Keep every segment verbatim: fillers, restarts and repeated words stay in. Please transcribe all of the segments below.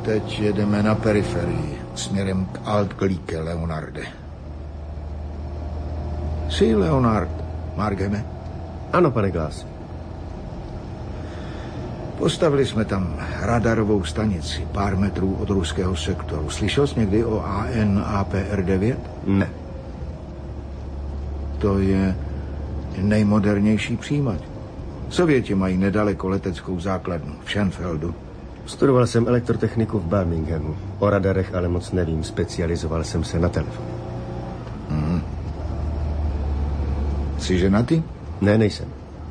teď jedeme na periferii, směrem k Altglíke, Leonarde. Jsi Leonard Margeme? Ano, pane Glass. Postavili jsme tam radarovou stanici pár metrů od ruského sektoru. Slyšel jsi někdy o A N A P R devět? Ne. To je nejmodernější přijímač. Sověti mají nedaleko leteckou základnu v Schenfeldu. Studoval jsem elektrotechniku v Birminghamu. O radarech ale moc nevím. Specializoval jsem se na telefon. Hmm. Jsi ženatý? Ne, nejsem.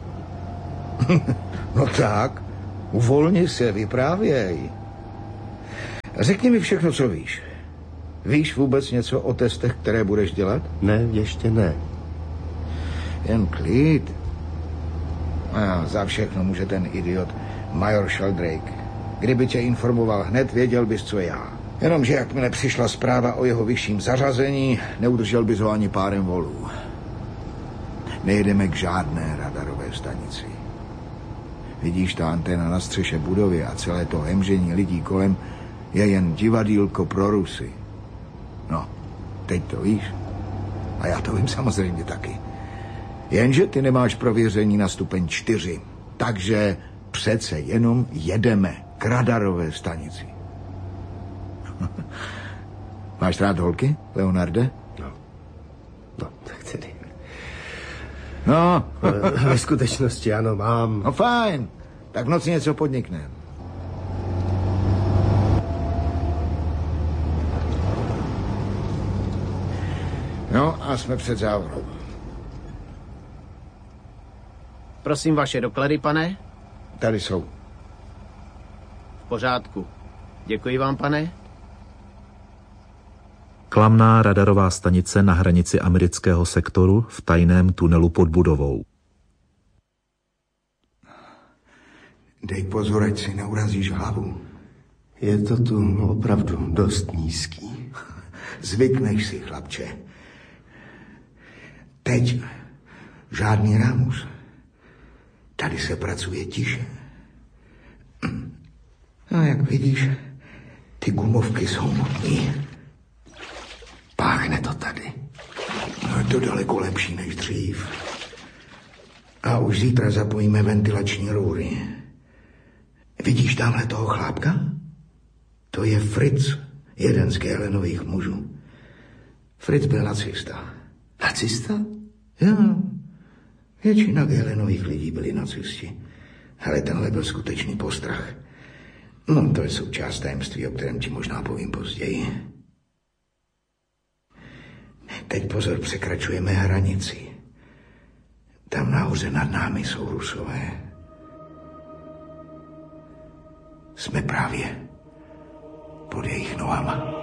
No tak, uvolni se, vyprávěj. Řekni mi všechno, co víš. Víš vůbec něco o testech, které budeš dělat? Ne, ještě ne. Jen klid. A za všechno může ten idiot major Sheldrake. Kdyby tě informoval hned, věděl bys, co já. Jenomže jakmile přišla zpráva o jeho vyšším zařazení, neudržel bys ho ani párem volů. Nejedeme k žádné radarové stanici. Vidíš, ta anténa na střeše budovy a celé to hemžení lidí kolem je jen divadýlko pro Rusy. No, teď to víš. A já to vím samozřejmě taky. Jenže ty nemáš prověření na stupeň čtyři. Takže přece jenom jedeme k radarové stanici. Máš rád holky, Leonarde? No, no tak tedy. No. Ve skutečnosti ano, mám. No fajn, tak v noci něco podnikneme. No a jsme před závorou. Prosím vaše doklady, pane? Tady jsou. V pořádku. Děkuji vám, pane. Klamná radarová stanice na hranici amerického sektoru v tajném tunelu pod budovou. Dej pozor, ať si neurazíš hlavu. Je to tu opravdu dost nízký. Zvykneš si, chlapče. Teď žádný rámus. Tady se pracuje tiše. A jak vidíš, ty gumovky jsou mutný. Páchne to tady. No, je to daleko lepší než dřív. A už zítra zapojíme ventilační růry. Vidíš tamhle toho chlápka? To je Fritz, jeden z Gehlenových mužů. Fritz byl nacista. Nacista? Jo. Většina Gehlenových lidí byli nacisti. Ale tenhle byl skutečný postrach. No, to je součást tajemství, o kterém ti možná povím později. Teď pozor, překračujeme hranici. Tam nahoře nad námi jsou Rusové. Jsme právě pod jejich nohama.